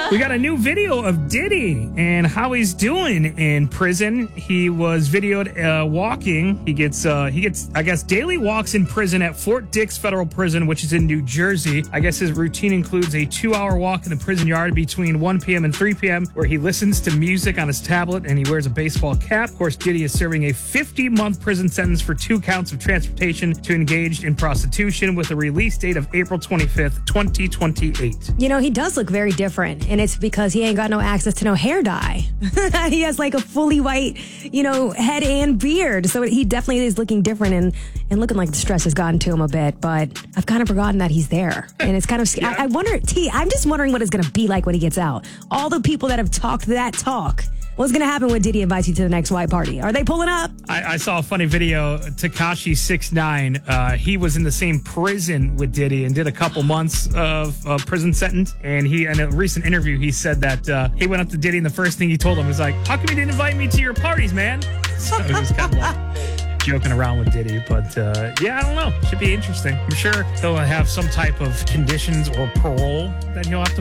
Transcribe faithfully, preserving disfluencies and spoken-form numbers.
We got a new video of Diddy and how he's doing in prison. He was videoed uh, walking. He gets, uh, he gets, I guess, daily walks in prison at Fort Dix Federal Prison, which is in New Jersey. I guess his routine includes a two-hour walk in the prison yard between one p.m. and three p.m., where he listens to music on his tablet and he wears a baseball cap. Of course, Diddy is serving a fifty-month prison sentence for two counts of transportation to engaged in prostitution, with a release date of April twenty-fifth, twenty twenty-eight. You know, he does look very different, and it's because he ain't got no access to no hair dye. He has like a fully white, you know, head and beard. So he definitely is looking different and, and looking like the stress has gotten to him a bit. But I've kind of forgotten that he's there. And it's kind of, yeah. I, I wonder, T, I'm just wondering what it's going to be like when he gets out. All the people that have talked that talk. What's going to happen when Diddy invites you to the next white party? Are they pulling up? I, I saw a funny video. Tekashi six nine, uh, he was in the same prison with Diddy and did a couple months of uh, prison sentence. And he, in a recent interview, he said that uh, he went up to Diddy and the first thing he told him was like, "How come you didn't invite me to your parties, man?" So it was kind of like joking around with Diddy. But uh, yeah, I don't know. Should be interesting. I'm sure he'll have some type of conditions or parole that he'll have to